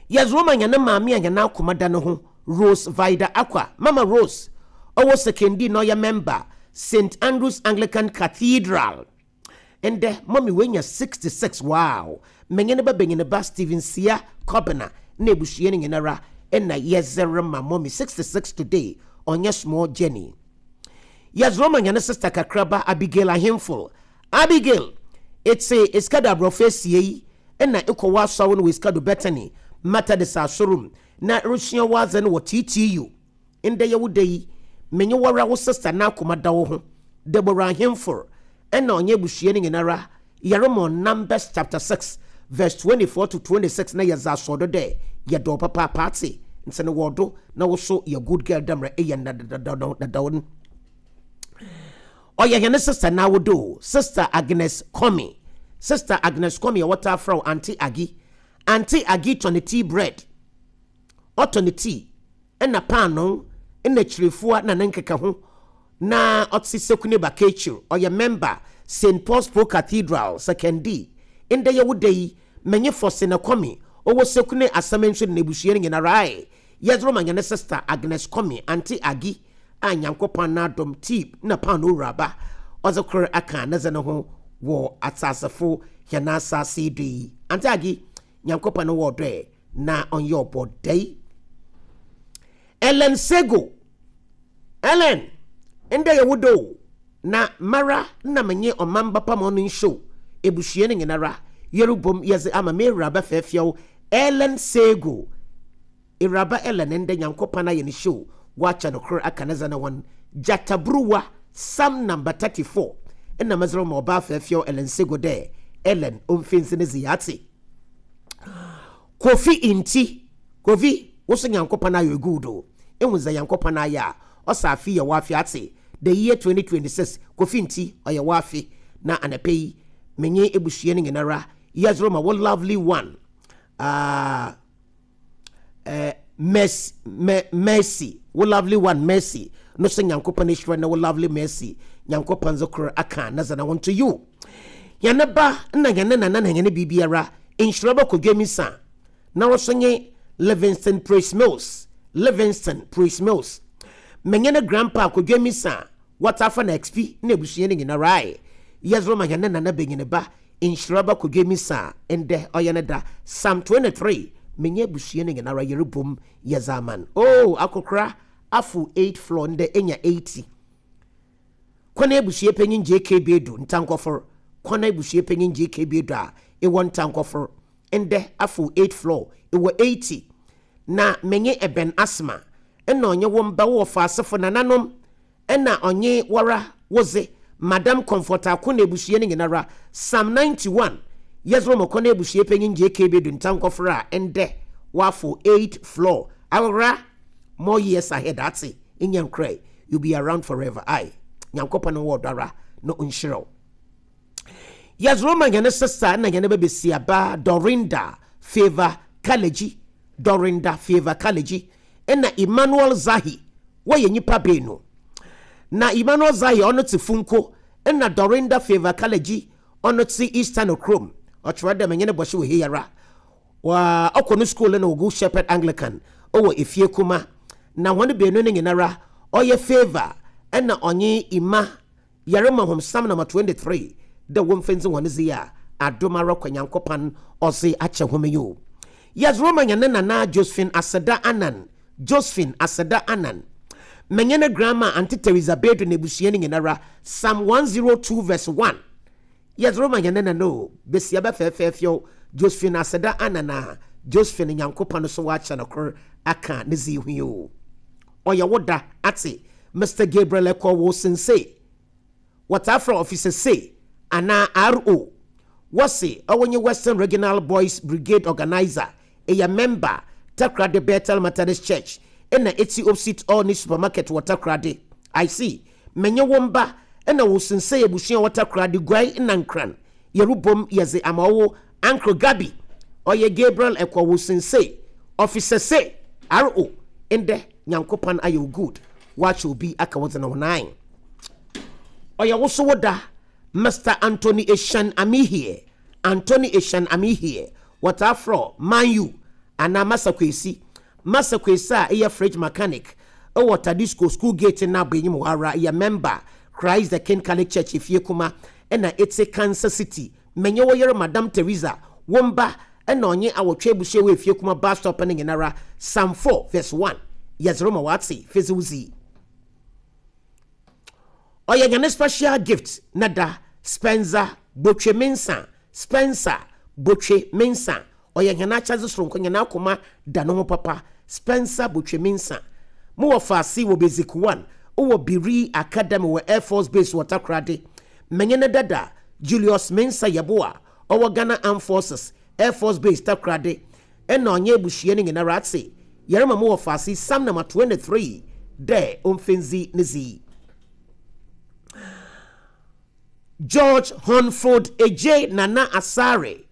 Yes, Roman yana mami yana kumada no ho Rose Vida Aqua. Mama Rose, owo sekendi no ya member St. Andrew's Anglican Cathedral. And the mommy when you're 66, wow. Mengene ba Stephen Sia Kobena, Nebushianing in era, and na yes, my mommy 66 today on your small journey. Yes, Roman yana sister Kakraba Abigail a himful. Abigail, it's kada profesi, and na ikowa sawun with kadu betany, matter the sasorum, na Russian was and what TTU. In the Yawuday, many were sister now kumadawo, Deborah himful. And on ye bushianing in era, Yeromon Numbers chapter 6, verse 24 to 26, na yaza sodo de, ya do papa party, and send a wardo, now also your good girl damre, the down. Or your sister now would do, Sister Agnes Comey, Sister Agnes Comey, water from Auntie Aggie on the tea bread, or on the tea, and a pano, in the trifua nankakahu. Na otsi sekune bakechu or your member St. Paul's Pro Cathedral sekendi in the yawudei menye force na komi owo sekune asamensu nebushiering in arai yes Roman yana sister Agnes Comey Auntie Aggie anyankopon na dom tip na pano raba ozokore aka na zeno ho wo atsasefo yana sasidi Auntie Aggie nyankopon wo dwe na on your body Ellen Sego Ellen Ende ya wudo na mara na menye omamba pa morning show ebushiene ngenara yerubom yeze ama me raba fefio Ellen Sego iraba Ellen ende nyankopa na ye show wacha no kro akaneza na won jatabruwa Psalm number 34 ena mazro mo ba fefio Ellen Sego de Ellen omfinse ne ziyati Kofi inti Kofi woso nyankopa na ye gudo enwuza nyankopa na ya Osafi ya wafi ate the year 2026 kofinti oya wafi na anapei menye ebushiene ngenara yazroma wo lovely one Mercy wo lovely one Mercy no se nyankopa ne na wo lovely Mercy nyankopa nzokro aka na zana want to you yanaba na nyane bibiara inshiraba kodwemisa na wosonye Livingston Praise Mills Menyene grandpa kodwemisa watafa na XP na ebushiene ngina rai yezro manyane na benyene ba inshiraba kodwemisa ende oyeneda Psalm 23 menye ebushiene ngina rai yerubum yezaman oh akokra afu 8 floor nde enya 80 kwana ebushie penyin JKB edu ntankofor kwana ebushie penyin JKB edu a ewo ntankofor ende afu 8 floor ewo 80 na menye eben asma ena onye womba wo fa asefo nananom ena onye wara woze Madam Comfort akona ebushie ne nginara Psalm 91 yezro mokona ebushie penyin JKB du ntankofra ende wafo 8 floor awra more years ahead ati inyan cry you be around forever I nyankopa no wodara no unshiro yezro manyane sister na nyane bebesia ba Dorinda Favor Kaleji ena Emmanuel Zahi waye nyipa beno na Emmanuel Zahi ono ti funko ena Dorinda Favor Kaleji ono ti Eastern Okrom otwade menyene boshe we hiyara wa okono school na Ogu Shepherd Anglican owo efie kuma na wone beno ne nyenara oye Favor ena onye ima yarema hom Psalm number 23 the womfenzi wone zia adomara kwanyankopan ozi ache homeyo yes Roman yanena na Josephine Asada Anan menyene grandma Auntie Teresa Bedu nebushiene ngenara Psalm 102 verse 1 yes Roman yanena no besiaba fefefio Josephine Asada Anana Josephine nyankopa no so wacha na kor aka nezi huyo oya woda ate Mr. Gabriel Eko wo sense what afro officer say ana RO wase awonye Western Regional Boys Brigade organizer a member Takrade Bethel Methodist Church ena eti opposite all ni supermarket Takrade I see menye womba ena wo sense ebushia Takrade gwai nankran yerubom yeze amawo Uncle Gabi oye Gabriel Ekwa wo sense officer say RO ende nyankopan ayo good watch obi aka 109 oye wo so woda Mr. Anthony Eshan Amihie what afro Man U ana masakwesi a eya fridge mechanic o Tadisco school gate na benyim wara ya member Christ the King Catholic Church efie kuma na etse Kansas City menye wo yere Madam Teresa womba na onye awotwe bushe we efie kuma bus stop na nyenara Psalm 4 verse 1 yazroma watsi fezuzi oye gane special gift nada Spencer Botwe Mensa oye gana chaze sronko nyana akoma da no papa Spencer Botwe Mensa mo wo faasi wo basic 1 wo Biri Academy wo Air Force Base Waterkrade menye ne dada Julius Mensa Yeboa owo Ghana Armed Forces Air Force Base Takrade ena onye ebuhie ne nyina ratse yerema mo wo faasi Psalm number 23 de omfenzi nezi George Honford Eje Nana Asare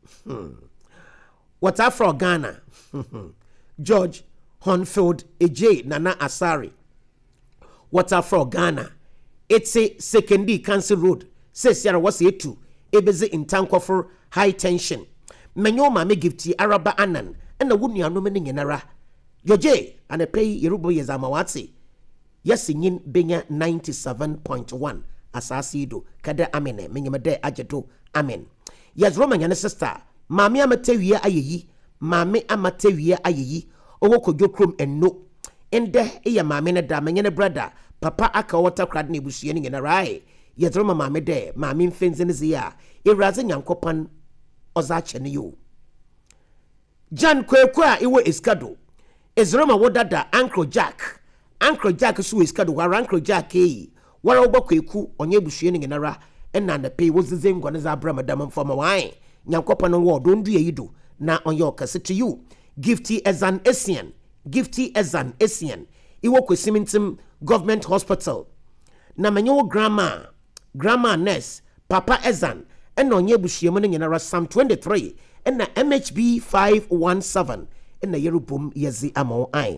what afro Ghana George Honford Eje Nana Asare what afro Ghana it's a secondary Council Road says yara was etu ebeze in Tankofor high tension menyo mame gifti araba anan na wunu anu me nyenara yoje ane pay yerubo yezamawatse yasinyin benya 97.1 asasido kada amene menyemede ajedo amen yes Roman yana sister mame amatewia ayeyi owo kodwokrom enno ende eya mame ne da menye ne brother papa aka water crad na ebusue ne nyina rai yes Roman mame de mame mfenze ne zia ewraze nyankopan oza chene yo Jan kwekwa iwo eskado ezroma wodada Uncle Jack so eskado wara Uncle Jack wara obakweku onye busue ne ngenara ena na pay wozize ngwane za abra madam mfama wan nyankopa no wo dondu yido na onye okase to you gifty ezan Asian iwo kwesimintim government hospital na menyo grandma nurse papa ezan ena onye busue mo ne ngenara Psalm 23 ena MHB 517 ena yerubum yezi amo ai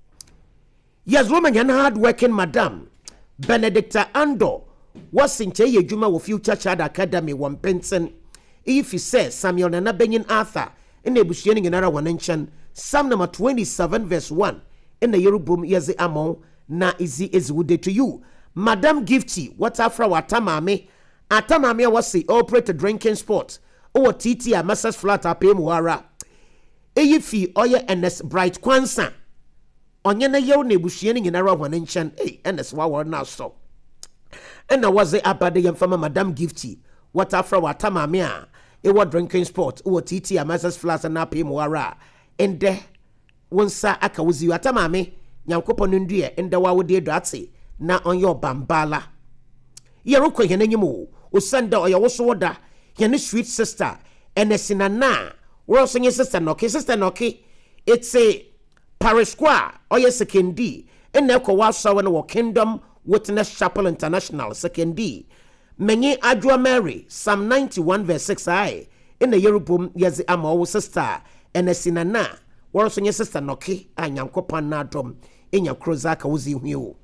yes woman yan hard working madam Benedicta Ando was in Che Juma with Future Child Academy 1 Penson. If he says Samuel Nana Benyon Arthur in the Bushianing in Arawanenchen, Psalm number 27 verse 1 in the Yerubum Yazi Amon na easy is wooded to you. Madam Gifty, what after Atamame was the operator drinking sport. Or Titi a Masters Flat Ape Muara. Eyifi Oya NS Bright Kwansa. Onyana yew ne bushianing in ara wanenchan ns wa now so ena was abade yamfama Madam Gifty what after watama me a e drinking sport o titi amasas flats na pay moara ende wonsa aka wuzi watama me nyankopon ndue ende wa wode adwate na onye bambala yerukọ hene nyimo osanda oya woso woda hene sweet sister enesina na wo so nye sister noki it's a Parish Square, Oya Sekendi, and Neko Wasaw and Kingdom Witness Chapel International, Sekendi. Menye Adwa Mary, Psalm 91 verse 6 in the Yerubum Yazi Amo sister, and a sinana, whereas your sister Noki, and Yankopan Nadrom, in your Crozaka Uzi Hu.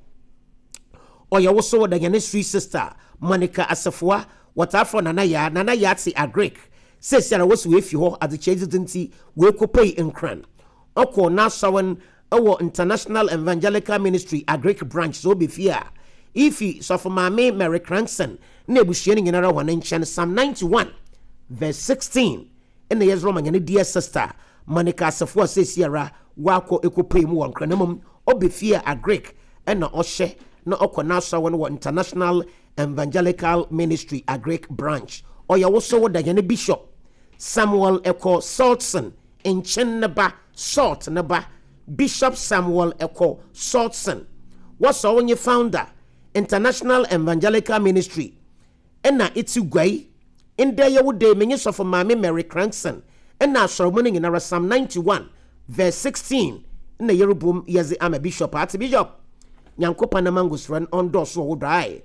Oya also the Yanistri sister, Monica Asafua, what afro Nanaya Yatsi are Greek. Says Sarah was with you at the Chazidenti, we could pay in Cran. Oko na sawan our International Evangelical Ministry a Greek branch so be fear ifi so for mame Mary Cranston na ebuhie ne nara wanenchan Psalm 91 verse 16 in the Roman and dear sister Monica Asafo sesiara wako ekope mu wankranamum obe fear a Greek and na ohye na oko na sawan wa International Evangelical Ministry a Greek branch oya wo so da yene Bishop Samuel Eko Saltson in Chenaba Salt Naba Bishop Samuel Eko Saltson was our founder International Evangelical Ministry ena itu gwai inde yewude menye sofo mame Mary Cranston ena ceremony in our Psalm 91 verse 16 na yerubum yazi ama Bishop at Bishop nyankopa na mangusran ondo so wodai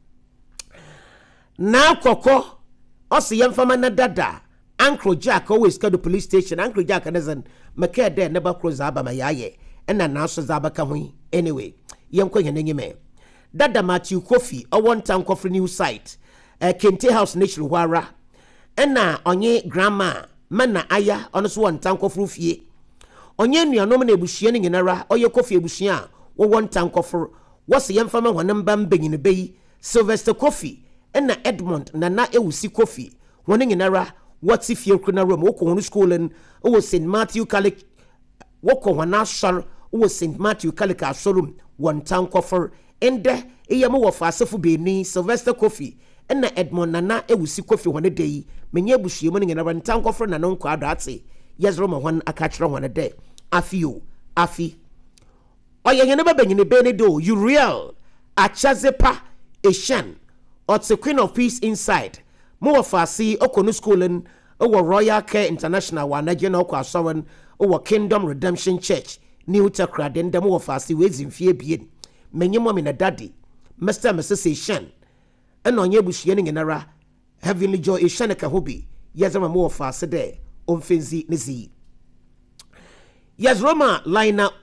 na koko osi yemfama na dada Uncle Jack always go to police station. Uncle Jack doesn't make there never cross Abba Mayaye and announce Zaba Kamui. Anyway, young Queen and me. Dada Matthew Coffee, a 1 town coffee news site, Kente House Nation Wara, and na onye grandma, Mana Aya, on us 1 town coffee. onye nuanom na ebuhie ne nyinara oye Kofi ebuhia wo wonta nkoforo wose yemfama honem ba mbenyine beyi Sylvester Kofi na Edmond Nana Ewusi Kofi wone nyinara wati fie kuna room wo ko hono school en wo St Matthew Catholic wo ko hona shar wo St Matthew Catholic asorum wonta nkoforo ende eyamo wo fa asefo beni Sylvester Kofi na Edmond Nana Ewusi Kofi hone dey menye ebuhie mo ne nyinara nta nkoforo na no nkwa adate Yezro ma hwan akachira hwan de afi oye yene ba benyine be ne do Uriel Achazepa Eshan or the Queen of Peace inside mo fasi okonu schooling o Royal Care International wa na gena okwa sowen o Kingdom Redemption Church New Takra den dem wo fasi we zimfie bien menye mo me na daddy Mr. Mrs. Eshan eno onye buhie ne ngenara Heavenly Joy Eshan ka hobi Yezro ma mo fasi de omfenzi nezi Yazroma lina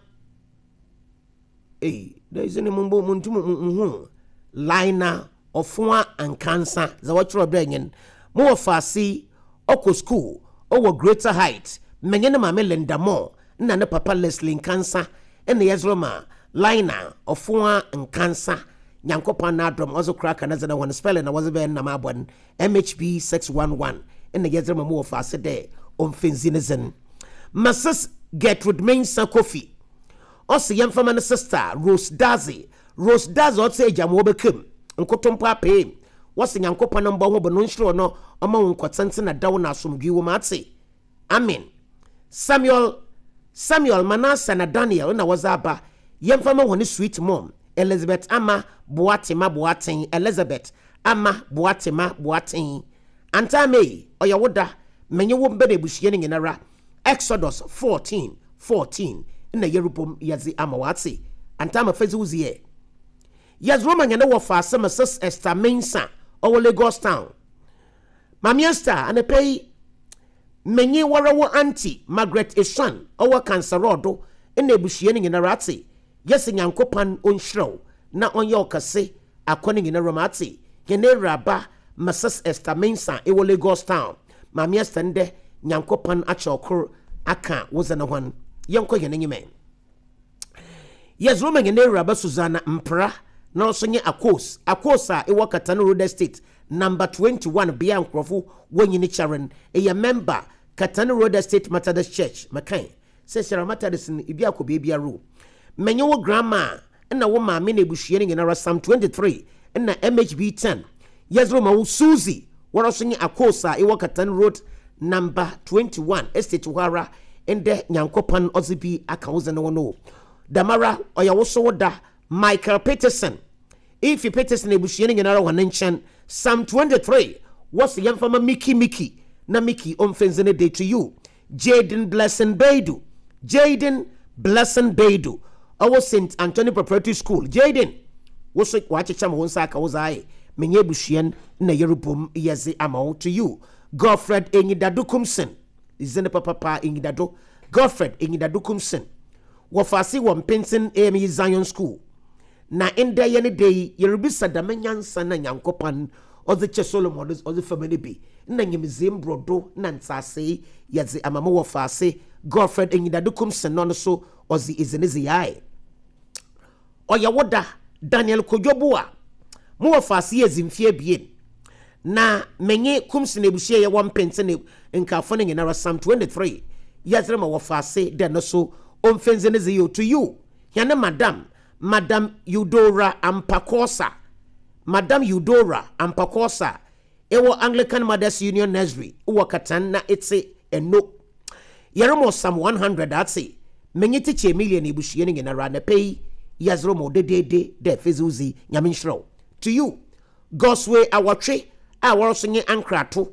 there is any mumbo muntumu lina ofwa and cancer za wachro brenyen mo fasi oko school owo Greater Height menye na mame Linda Moore na ne papa Leslie cancer ene Yazroma lina ofwa and cancer nyankopa na adrom ozo kraka na zana one spelling na wazo be na mabon MHB 611 ene Yazroma mo fasi de omfenzinezen Mrs. Gertrude Mensa Kofi Osi yemfama ne sister Rose Dazi otse ejamo bekem nkotompa pe wose nyankopa no mbo ho bo no nhiro no oma wonkotente na dawo na asomdwi wo mate amen Samuel Manasa na Daniel na wazaba yemfama woni sweet mom Elizabeth Ama Boaten Elizabeth Ama Boaten antame oyawoda menye wo mbede buhie ne nyinara Exodus 14 na yerupom yazi amawati antama fezi uzie yazroma nyane wo fa asem sis Esther Mensa o Lagos town Mami Esther anepei menye warawo auntie Margaret Eshan o cancer rodo na ebuhie ne nyinara ati yesi nyankopan onhrew na onye okase akone nyinara mati yene raba Mrs. Esther Mensa e Lagos town Mami Esther nde nyankopan achokor aka wozana hwan yenko yene nyime Yazroma ngene raba Susanna Mpra na osonye akosa e Katana Road Estate number 21 bia nkrofo wonyini charen e member Katana Road Estate Methodist Church makan se Sera Methodist ni bia ko bia ru menye wo grandma na wo maame na ebuhie ngena Psalm 23 na MHB 10 Yazroma wo Susie worosonye akosa e Katana Road number 21 estate wara ende nyankopan ozibi akawuze no no damara oyawoso woda Michael Peterson if Peterson ebuhie ne nyinara wan nchen Psalm 23 was yemfama Mickey na Mickey omfenzene day to you Jaden Blessing Beidu our St Anthony Preparatory School Jaden woso wachicha mo nsa akawuze menye ebuhie na yerubum yezi amao to you Godfred Enyidadukumsen izene papa Enyidado Godfred Enyidadukumsen wafasi wampensin AME Zion School na enda yene day yerubisa damenyansa na nyankopan oze che Solomon oze family bi na nyemzem brodo na nsase yeze amamo wafasi Godfred Enyidadukumsen no so oze izenezi yae oyawoda Daniel Kojobua mo wafasi yezimfie bien na menye kumsi ne buhie ye wampente ne nkafo ne nyina Psalm 23 yazrema wafase de no so omfenze ne zeyo to you yana madam Eudora Ampakosa ewo Anglican Mothers Union Nursery wo katan na etse eno yeremo Psalm 100 atse menye tiche million ne buhie ne nyina na pay yazrema de fezuzi nyamenhro to you God's way awatwe a worosonye ankrato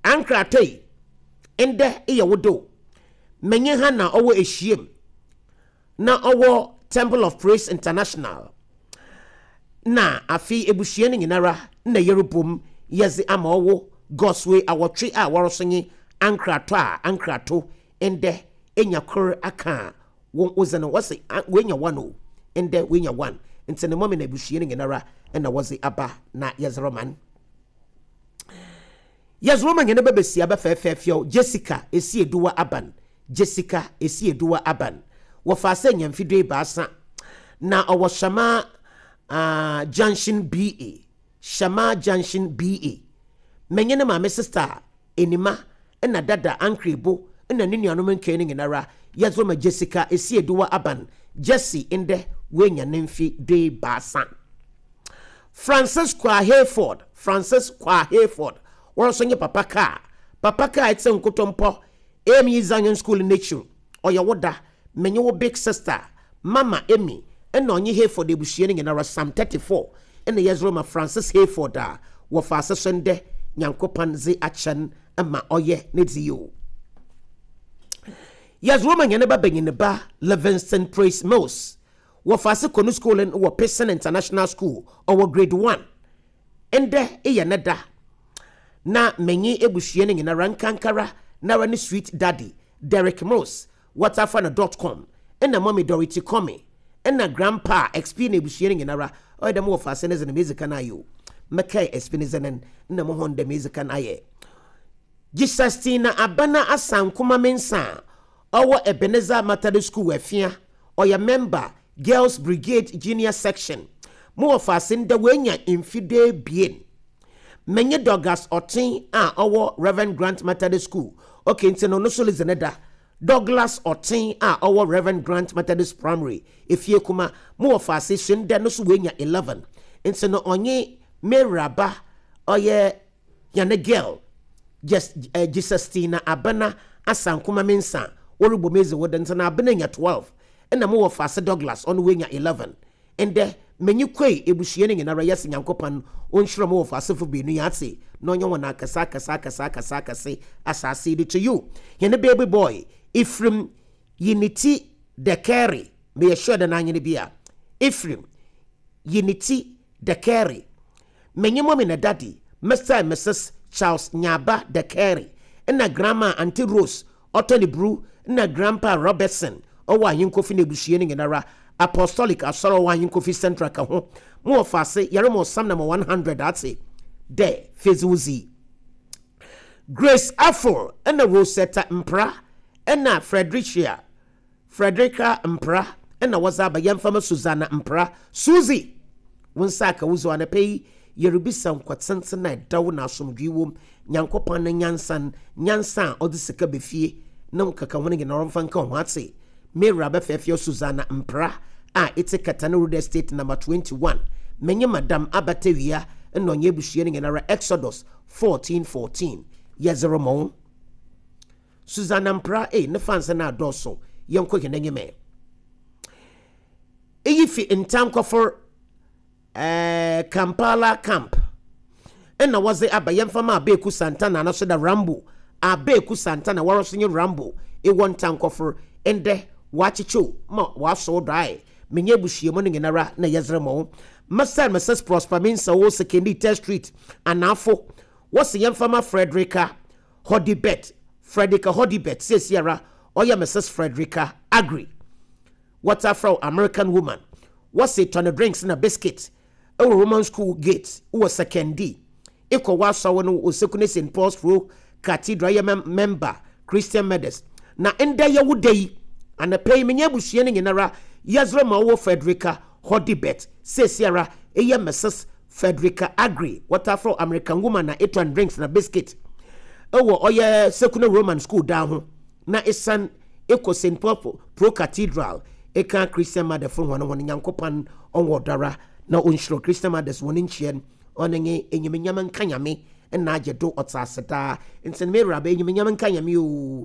ende eyewodo menye ha na owo ehiem na owo Temple of Praise International na afi ebuhie ne nyinara na yerubum yezi ama owo God's way awotwe a worosonye ankrato ende enyakor aka won ozana wase wenya wano ende wenya one ntene mome na ebuhie ne nyinara na wazi aba na Yazroman Yazroma ngene bebesi aba fefefio Jessica esi eduwa aban Jessica Esieduwa Aban wofa se nyamfidwe baasa na owo Shama Junction BA Shama Junction BA menye ne maame sister enima na dada ankrebo na ne nuanom nkene nginara yazoma Jessica Esieduwa Aban Jessie inde wenya nemfi de baasa Francis Kwa Hayford woro nye papa ka etse nkotompo Amy Zion School Nature oyawoda menye wo big sister Mama Amy ena onye Hayford ebushie ne nginara Psalm 34 ena yazoma Francis Hayford a wo fa asesende nyankopan ze achen ama oye neziyo yazoma nyane ba benyine ba Livingston Praise Mills wo fa se konu school en wo Pearson International School or grade 1 ende eye neda na menye ebushie ne nginara nkankara na rani sweet daddy Derek Moss waterfana.com ena mommy Dorothy Comey ena grandpa XP na ebushie ne nginara oyedem wo fa se ne zene music na yo mekai espinizenen na mo honde music na ye Gisastina Abana Asankuma Mensa owo Ebenezer Methodist School afia oya member Girls Brigade Junior Section mo fa se nda wenya infide bien menye Douglas Otin a owo Reverend Grant Methodist School okay ntino no so lizeneda Douglas Otin a owo Reverend Grant Methodist Primary efie kuma mo fa se nda no so wenya 11 ntino onye Meraba oye yane girl Gisastina Abana Asankuma Mensa Orubo Meze Wodentana Abana nya 12 ena mo fa se Douglas on wenya 11 ende menyi kwei ebushie ne nginara yesi nyankopan onhwere mo fa se fo benu yatse no onye wona kasa asase di to you yene baby boy Ephraim Unity Dekeri me sure da nanye ne bia Ephraim Unity Dekeri menyi mommy na daddy Mr. and Mrs. Charles Nyaba Dekeri na grandma Auntie Rose Otoni Bru na grandpa Robertson owa yinkofi na ebushie ne nginara Apostolic Asoro wa yinkofi Central ka ho mo fa se yare mo sam number 100 ate de Fezuzi Grace Afro na Rosetta Mpra na Frederica Mpra na wazaba yamfama Susanna Mpra Suzy wonsaka wuzo anapei yerubisa nkwatsense na dawo na asomdwiwom nyankopan na nyansan odisika befie na nkaka woni gina mfa nka ho ate Mary abafefio Susanna Mpra a ite Katana Road Estate number 21 menye madam abatewia na onye bushie ngina Exodus 14:14 yezeromo Susanna Mpra ne fansa na adoso yenko genenye me eyifi ntankofor Kampala camp ena waze abayemfama abeku Santana na so da Rambo abeku Santana warosinye Rambo e won tankofor ende wachicho ma waso dai menye bushie mo nginara na yezremo Master Mrs. Prosper Mensa wo Sekendi Test Street anafo wose yemfama Frederica Hodibet sesiara oya Mrs. Frederica Agri water from American woman wose ton drinks na biscuit Roman School Gate was Sekendi eko waso no osekune St. Paul's Road Cathedral member Christian Methodist na enda ya wudei ana pay menye bushie nginara yazra ma wo Frederica Hodibet sesiara eya Mrs. Frederica Agri water from American woman na eton drinks na biscuit ewo oye sekune Roman School down ho na esan eko St. Paul Pro Cathedral eka Christian Methodist fo hono nyankopan onwo dara na onshiro Christian Methodist woni nchien onenye enyimenyam nkanyame na agedo otaseda nsen Mary aba enyimenyam nkanyame o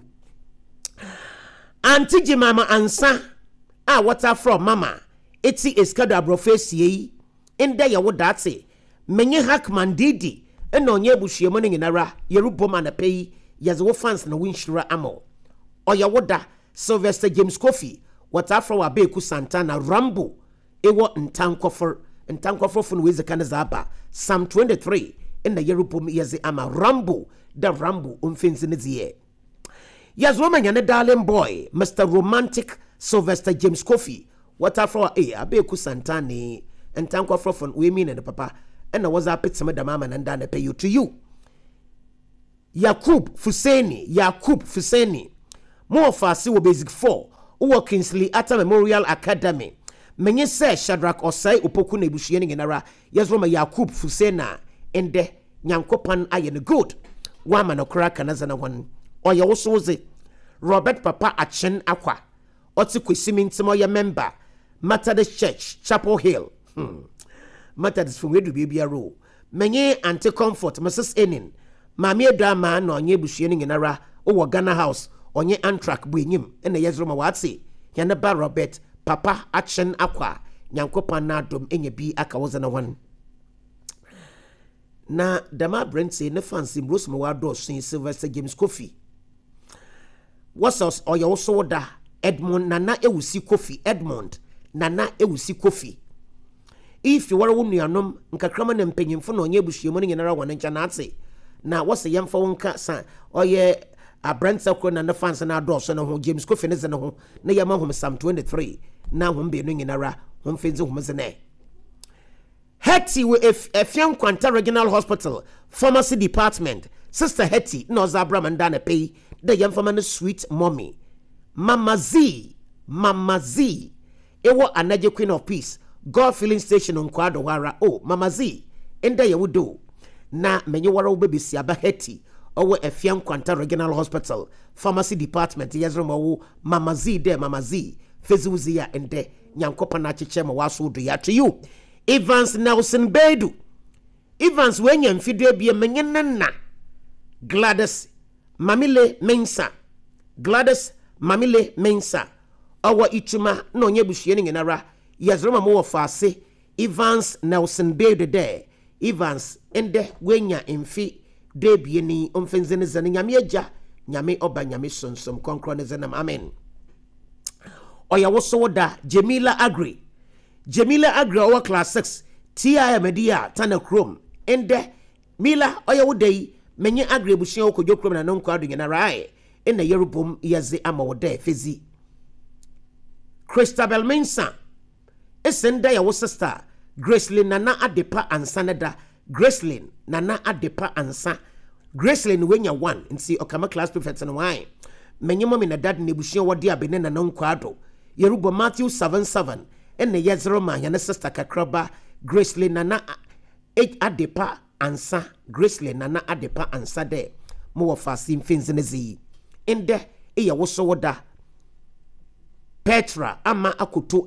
Auntie Mama ansa a water from mama eti eskado abrofesie inde ye wodate menye Hackman Didi na onye bushie mo nginara yeruboma na pei yezo fans na winshira amo oya woda Sylvester James Coffee water from abeku Santana Rambo ewo ntankofor fun weze kanazaba Psalm 23 na yerubom yeze ama Rambo da Rambo umfenzi nezie yazoma nyane darling boy Mr. Romantic Sylvester James Coffee water from abeku Santana ntankofor fun we mean and papa na was up some da mama and dan pay you to you Yakub Fuseni More fast wo basic 4 wo Kingsley Atta Memorial Academy menye se Shadrach Osai opoku na ebuhie ne nara yezro ma Yakub Fusena ende nyankopan aye ne good wa ma no kra kanaza na hon oye wo so ze Robert Papa Achen Akwa oti kwesimi ntimo ye member Methodist Church Chapel Hill Methodist from wedu bia ro menye anti comfort Mrs Enin Mami Edama na onye ebuhie ne nara wo Ghana House onye Antrak bu enyim ene yezro ma watse yana ba Robert Papa Achen Akwa nyankopan na dom enye bi aka woza na hon na dama Brentse ne fancy Bruce Mwado sin Sylvester James Kofi wasos oya woso da Edmond Nana Ewusi Kofi Edmond Nana Ewusi Kofi if you were nuanom nkakrama na mpanyimfo na onye buhyiemu ne nyenara wane ncha na ate na wose yemfa wonka sa oye Brentse ko na fans na adoso na ho James Kofi ne ze ne ho na yema hom Psalm 23 na hom be no nyenara hom fenze hom ze ne Hetty we Efiam Kwanta Regional Hospital Pharmacy Department Sister Hetty no Zabra Mandana pay the young family sweet mommy Mama Z ewo anaje Queen of Peace God filling station on Kwado Wara oh Mama Z enda ye wodo na menye wara baby si aba Hetty owo Efiam Kwanta Regional Hospital Pharmacy Department yezro wo Mama Z de Mama Z fezuzi ya ende nyankopa na chiche ma waso do ya to you Evans Nelson Bedu Evans wenya mfidie bia menyenna Gladys Mamile Mensa awa ituma na onye buhie ne ngenara yazroma mo wofase Evans Nelson Bedu de Evans ende wenya mfi de bia ni omfenze ne zane nyame agya nyame oba nyame sonsom konkro ne zanam amen oya woso da Jamila Agri our class 6 TI Media Tana Chrome ende Mila oya wodai menye Agri buhie okojo Chrome na nonko adu nyana rai ena yerubom yaze ama wodai fezi Christabel Mensa esenda ya wo sister Gracelyn Nana Adepa Ansanada Gracelyn Nana Adepa Ansa Gracelyn wenya 1 nti okama class prefect no why menye mami na dad ne buhie wodi abene na nonko adu yerubo Matthew 7:7 ene yezro ma yana sister kakraba Gracelyn Nana Adepa Ansa Gracelyn Nana Adepa Ansa de mo wafasi mfinzenezi ende eya woso woda Petra ama akutu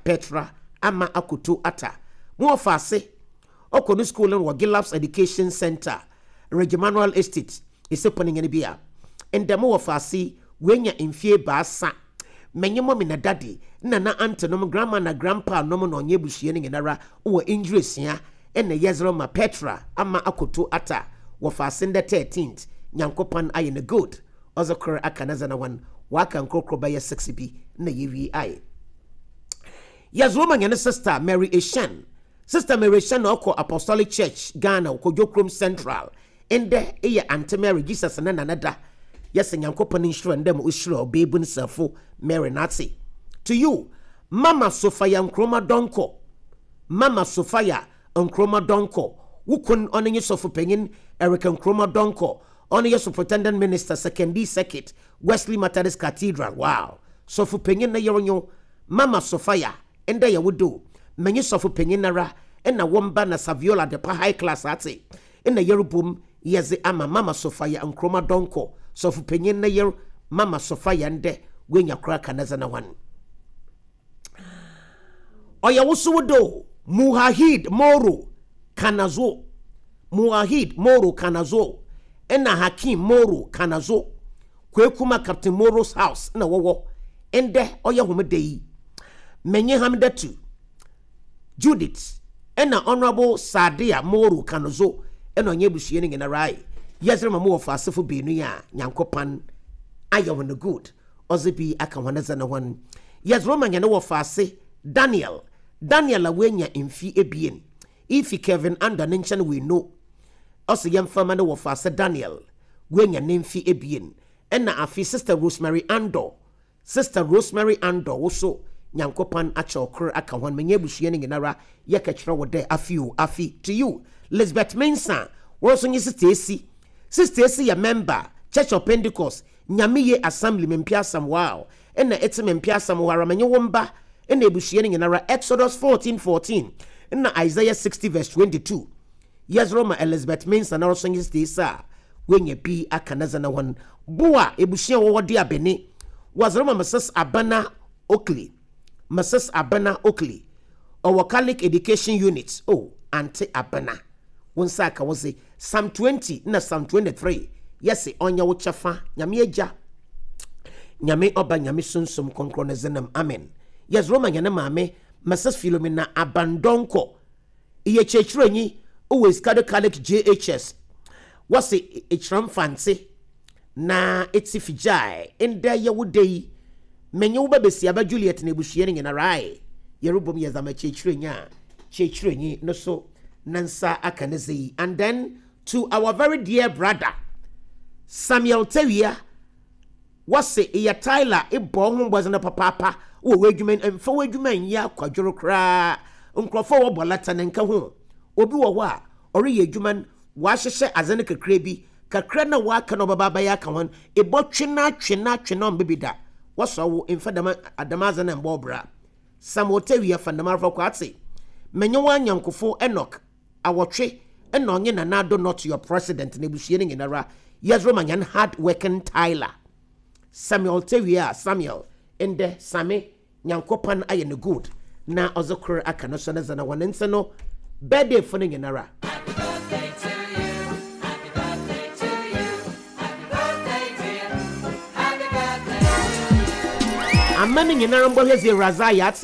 ata mo wafase okonu school no Gilabs Education Center Regimanual Estate iseponing ene bia ende mo wafasi wenya mfie baasa menye mommy na daddy na antenom grandma na grandpa nom no onye buhie ne ngenara wo injuries ya ene yezro ma Petra ama akoto ata wo fase nde 13th nyankopan aye ne good ozokor akanaza na wan waka nkokro ba ye 6 bi na yewi ai yezro ma ngene sister Mary Eshan oko Apostolic Church Ghana ko Jokrom Central ende eye Aunt Mary Jesus na nanada yes nyankopon inshiro ndem ushiro obebun safo Mary Nazi to you Mama Sophia Nkroma Donko wukun onye sofu penyin Eric Nkroma Donko onye superintendent minister secondary circuit Wesley Methodist Cathedral wow sofu penyin na yeronyo Mama Sophia enda ya wudo menye sofu penyin nara ena womba na Saviola de pa high class ate ena yerubum yeze ama Mama Sophia Nkroma Donko sofu penyin na yer Mama Sophia nde wenya kra kanaza na wan oya wusudo Muhahid Moro Kanazo ena Hakim Moro Kanazo kwekuma Captain Moro's house na wowo ende oya humedei menye hamdatu Judith ena Honorable Sadia Moro Kanazo ena onye buhie ne ngena rai yezre mamu wo fasefo benu ya nyankopan ayo no good ozebi aka wanaza na wan yezro manyane wo fase Daniel awenya mfi ebien ifi Kevin under nchen we know ose yemfama ne wo fase Daniel wenya nemfi ebien ena afi Sister Rosemary Ando woso nyankopan achokro aka wan menye buhie ne nginara yekachira wo de afi to you Elizabeth Mensa wo so nyi Sister Esi ya member Church of Pentecost nyame assembly mempia asam wow ena etse mempia asam wara manye womba ena ebuhie ne nyinara Exodus 14:14 ena Isaiah 60:22 Yezroma Elizabeth means na ro songi stisa wenye bi akanaza na won boa ebuhie wo de abene wazroma Mrs. Abana Oakley or Catholic Education Unit anti Abana wonsa ka woze Psalm 20 na Psalm 23 yes onya wo chafa nyame agya nyame oba nyame sunsom konkro ne zenam amen yes Roma nyane maame Mrs. Philomena Abandonko iye chechrenyi always Catholic JHS wase echram fancy na etifijai enda ye wodei menye wo babesi aba Juliet na ebuhie ne nyina rai yerubom yezama chechrenyi no so nansa akanezi. And then to our very dear brother Samuel Tewia wase ya Tyler ebo ho mbozana papa wo wedwumen emfa wedwumen ya kwadworo kra nkrofo wo bolata ne nka ho obi wo wa ore ye edwuman wa hyehye azane kakra bi kakra na wa aka no baba ya ka hon ebo twena mbibida waso wo emfa adama azane mbobra Samuel Tewia fandama fa kwate menye wa nyankofo Enoch awotwe ena onye na nado not your president na ebuhie ne nyinara Yezroma nyan hard working Tyler Samuel Tewia Samuel ende same nyankopan aye ne good na ozokro aka no so na zana wanense no birthday for ne nyinara. Happy birthday to you, happy birthday to you, happy birthday dear, happy birthday to you. Amani nyinara mbo hezi Razaya